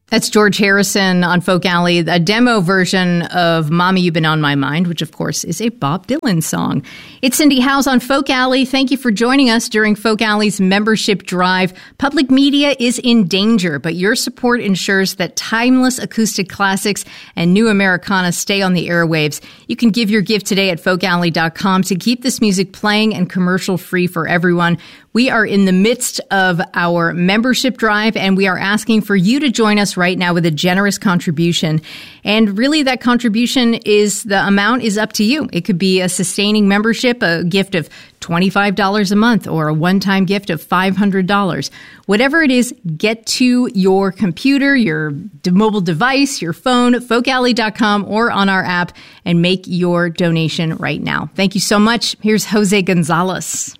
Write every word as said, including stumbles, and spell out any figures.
That's George Harrison on Folk Alley, a demo version of Mommy, You've Been on My Mind, which, of course, is a Bob Dylan song. It's Cindy Howes on Folk Alley. Thank you for joining us during Folk Alley's membership drive. Public media is in danger, but your support ensures that timeless acoustic classics and new Americana stay on the airwaves. You can give your gift today at folk alley dot com to keep this music playing and commercial-free for everyone. We are in the midst of our membership drive, and we are asking for you to join us right now with a generous contribution. And really, that contribution is, the amount is up to you. It could be a sustaining membership, a gift of twenty-five dollars a month, or a one-time gift of five hundred dollars. Whatever it is, get to your computer, your mobile device, your phone, folk alley dot com, or on our app, and make your donation right now. Thank you so much. Here's Jose Gonzalez.